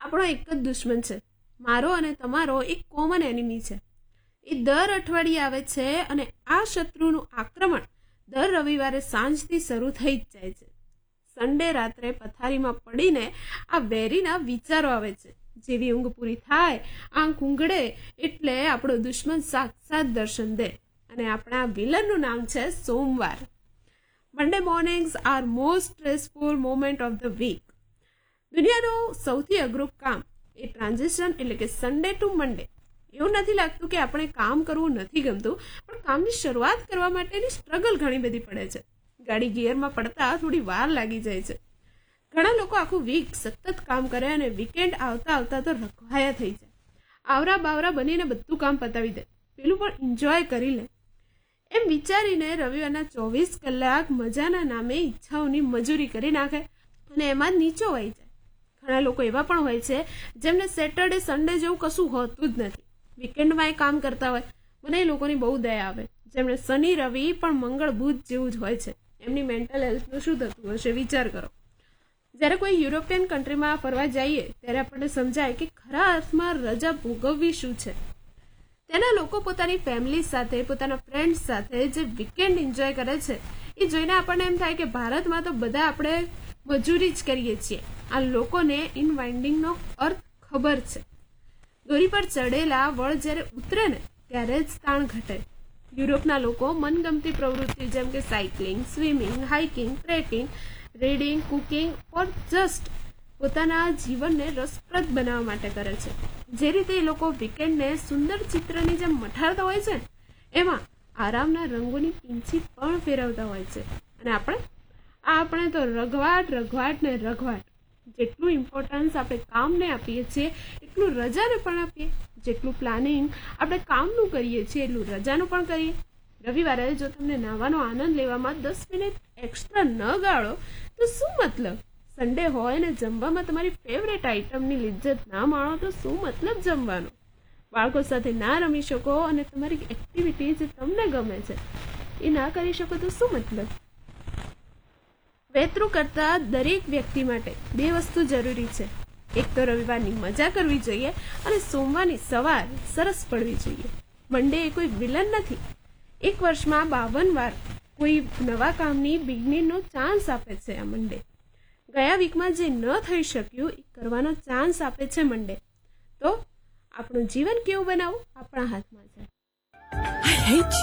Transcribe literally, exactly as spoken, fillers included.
આપણો એક જ દુશ્મન છે, મારો અને તમારો એક કોમન એનિમી છે. એ દર અઠવાડિયે આવે છે અને આ શત્રુનું આક્રમણ દર રવિવારે સાંજથી શરૂ થઈ જ જાય છે. સન્ડે રાત્રે પથારીમાં પડીને આ વેરીના વિચારો આવે છે. જેવી ઊંઘ પૂરી થાય, આંખ ઊંઘડે એટલે આપણો દુશ્મન સાક્ષાત દર્શન દે, અને આપણા વિલનનું નામ છે સોમવાર. મંડે મોર્નિંગ્સ R most stressful moment of the week. દુનિયાનું સૌથી અઘરું કામ એ ટ્રાન્ઝિશન એટલે કે સન્ડે ટુ મંડે. એવું નથી લાગતું કે આપણે કામ કરવું નથી ગમતું, પણ કામની શરૂઆત કરવા માટેની સ્ટ્રગલ ઘણી બધી પડે છે. ગાડી ગિયરમાં પડતા થોડી વાર લાગી જાય છે. ઘણા લોકો આખું વીક સતત કામ કરે અને વીકેન્ડ આવતા આવતા તો રખવાયા થઈ જાય. આવરા બાવરા બનીને બધું કામ પતાવી દે, પેલું પણ એન્જોય કરી લે. એમ વિચારીને રવિવારના ચોવીસ કલાક મજાના નામે ઈચ્છાઓની મજૂરી કરી નાખે અને એમાં જ નીચો વહી જાય. ઘણા લોકો એવા પણ હોય છે જેમને સેટરડે સન્ડે જેવું કશું હોતું જ નથી, વીકેન્ડમાં એ કામ કરતા હોય. મને એ લોકોની બહુ દયા આવે જેમણે શનિ રવિ પણ મંગળ બુધ જેવું જ હોય છે. એમની મેન્ટલ હેલ્થનું શું થતું હશે વિચાર કરો. જ્યારે કોઈ યુરોપિયન કન્ટ્રીમાં ફરવા જઈએ ત્યારે આપણને સમજાય કે ખરા અર્થમાં રજા ભોગવવી શું છે. તેના લોકો પોતાની ફેમિલી સાથે, પોતાના ફ્રેન્ડ્સ સાથે જે વીકેન્ડ એન્જોય કરે છે એ જોઈને આપણને એમ થાય કે ભારતમાં તો બધા આપણે મજૂરી જ કરીએ છીએ. આ લોકોને ઇનવાઇન્ડિંગનો અર્થ ખબર છે. દોરી પર ચડેલા વળ જ્યારે ઉતરે ને ત્યારે જ તાણ ઘટે. યુરોપના લોકો મનગમતી પ્રવૃત્તિ જેમ કે cycling, swimming, hiking, tracking, reading, cooking ઓર જસ્ટ પોતાના જીવનને રસપ્રદ બનાવવા માટે કરે છે. જે રીતે એ લોકો વીકેન્ડને સુંદર ચિત્રની જેમ મઠારતા હોય છે, એમાં આરામના રંગોની પીંછી પણ ફેરવતા હોય છે. અને આપણે આપણે તો રઘવાટ રઘવાટ ને રઘવાટ. જેટલું ઇમ્પોર્ટન્સ આપણે કામને આપીએ છીએ એટલું રજાને પણ આપીએ. જેટલું પ્લાનિંગ આપણે કામનું કરીએ છીએ એટલું રજાનું પણ કરીએ. રવિવારે જો તમને નાવાનો આનંદ લેવામાં દસ મિનિટ એક્સ્ટ્રા ન ગાળો તો શું મતલબ? સન્ડે હોય ને જમવામાં તમારી ફેવરેટ આઈટમની લિજ્જત ના માણો તો શું મતલબ જમવાનો? બાળકો સાથે ના રમી શકો અને તમારી એક્ટિવિટી જે તમને ગમે છે એ ના કરી શકો તો શું મતલબ? વેતરું કરતા દરેક વ્યક્તિ માટે બે વસ્તુ જરૂરી છે. એક તો રવિવારની મજા કરવી જોઈએ અને સોમવારની સવાર સરસ પડવી જોઈએ. મંડે એ કોઈ વિલન નથી. એક વર્ષમાં બાવન વાર કોઈ નવા કામની બિગનિંગનો ચાન્સ આપે છે આ મંડે. ગયા વીકમાં જે ન થઈ શક્યું એ કરવાનો ચાન્સ આપે છે મંડે. તો આપણું જીવન કેવું બનાવવું આપણા હાથમાં છે.